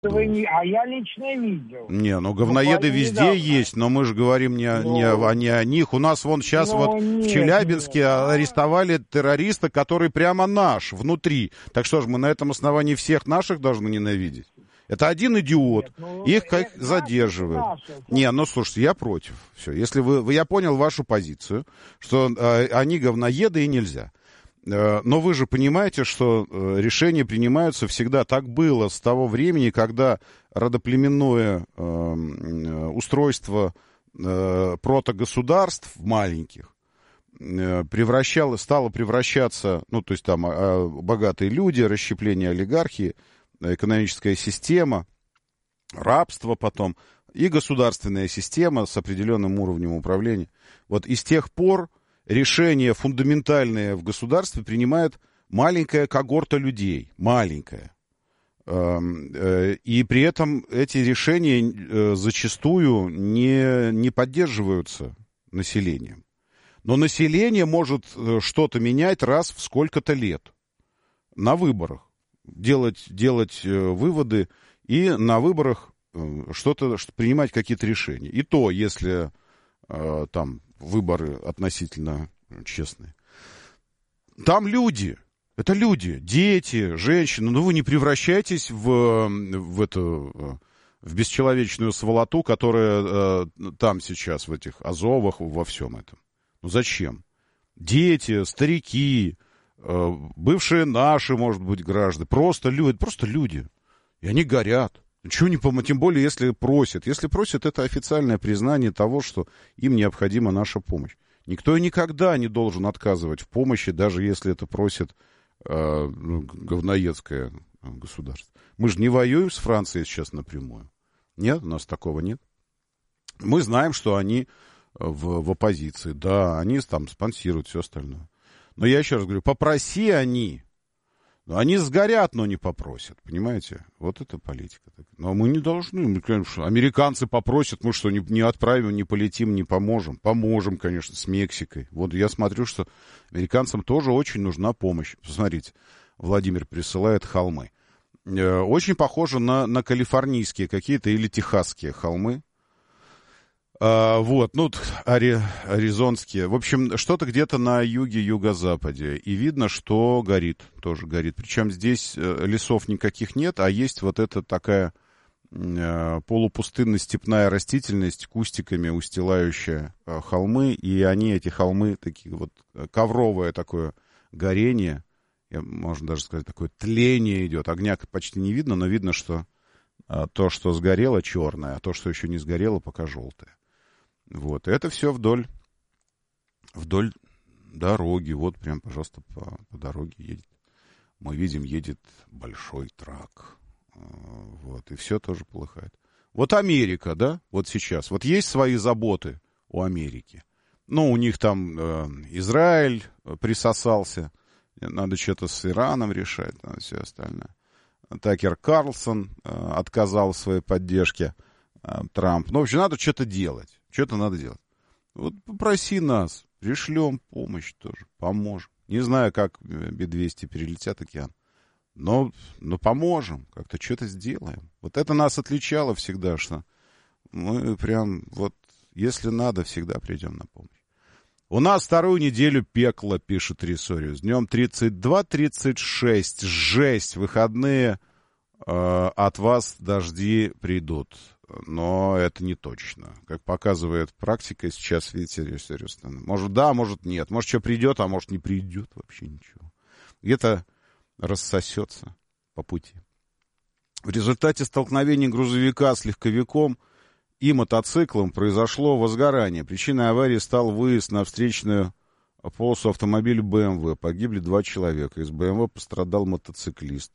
А я лично видел. Не, ну говноеды везде есть, но мы же говорим не о них. У нас вон сейчас в Челябинске арестовали террориста, который прямо наш, внутри. Так что же, мы на этом основании всех наших должны ненавидеть? Это один идиот, их как задерживают. Не, ну слушайте, я против. Все, если я понял вашу позицию, что они говноеды и нельзя. Но вы же понимаете, что решения принимаются всегда. Так было с того времени, когда родоплеменное устройство протогосударств маленьких стало превращаться, ну, то есть там богатые люди, расщепление олигархии, экономическая система, рабство потом и государственная система с определенным уровнем управления. Вот и с тех пор решения фундаментальные в государстве принимает маленькая когорта людей, маленькая. И при этом эти решения зачастую не поддерживаются населением. Но население может что-то менять раз в сколько-то лет на выборах. Делать выводы и на выборах принимать какие-то решения. И то, если там выборы относительно честные. Там люди. Это люди. Дети, женщины. Ну, вы не превращайтесь в бесчеловечную сволоту, которая там сейчас, в этих Азовах, во всем этом. Ну, зачем? Дети, старики, бывшие наши, может быть, граждане. Просто люди. И они горят. Ничего не помогает, тем более, если просят. Если просят, это официальное признание того, что им необходима наша помощь. Никто и никогда не должен отказывать в помощи, даже если это просит говноедское государство. Мы же не воюем с Францией сейчас напрямую. Нет, у нас такого нет. Мы знаем, что они в оппозиции. Да, они там спонсируют все остальное. Но я еще раз говорю, попроси они. Они сгорят, но не попросят, понимаете? Вот это политика. Но мы не должны. Мы, конечно, американцы попросят, мы что, не отправим, не полетим, не поможем? Поможем, конечно, с Мексикой. Вот я смотрю, что американцам тоже очень нужна помощь. Посмотрите, Владимир присылает холмы. Очень похоже на калифорнийские какие-то или техасские холмы. Вот, ну, аризонские. В общем, что-то где-то на юге, юго-западе. И видно, что горит, тоже горит. Причем здесь лесов никаких нет, а есть вот эта такая полупустынно-степная растительность, кустиками устилающая холмы. И эти холмы, такие вот ковровое такое горение, можно даже сказать, такое тление идет. Огня почти не видно, но видно, что то, что сгорело, черное, а то, что еще не сгорело, пока желтое. Вот, это все вдоль дороги. Вот прям, пожалуйста, по дороге едет. Мы видим, едет большой трак. Вот, и все тоже полыхает. Вот Америка, да, вот сейчас. Вот есть свои заботы у Америки. Ну, у них там Израиль присосался. Надо что-то с Ираном решать, все остальное. Такер Карлсон отказал в своей поддержке Трамп. Ну, в общем, надо что-то делать. Что-то надо делать. Вот попроси нас, пришлем помощь тоже, поможем. Не знаю, как Би-200 перелетят океан, но поможем, как-то что-то сделаем. Вот это нас отличало всегда, что мы прям вот, если надо, всегда придем на помощь. У нас вторую неделю пекло, пишет Рисориус. Днем 32-36, жесть, выходные, от вас дожди придут. Но это не точно. Как показывает практика, сейчас, видите, может да, может нет. Может, что придет, а может, не придет вообще ничего. Где-то рассосется по пути. В результате столкновения грузовика с легковиком и мотоциклом произошло возгорание. Причиной аварии стал выезд на встречную полосу автомобиля BMW. Погибли 2 человека. Из BMW пострадал мотоциклист.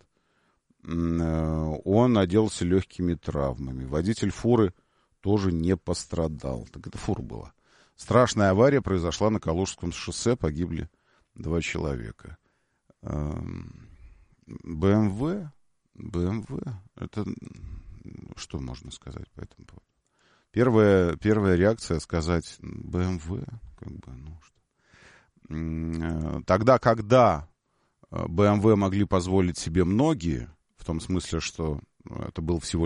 Он отделался легкими травмами. Водитель фуры тоже не пострадал. Так это фура была. Страшная авария произошла на Калужском шоссе. Погибли 2 человека. BMW, это что можно сказать по этому поводу? Первая реакция сказать BMW, как бы, ну что. Тогда, когда BMW могли позволить себе многие, в том смысле, что Это был всего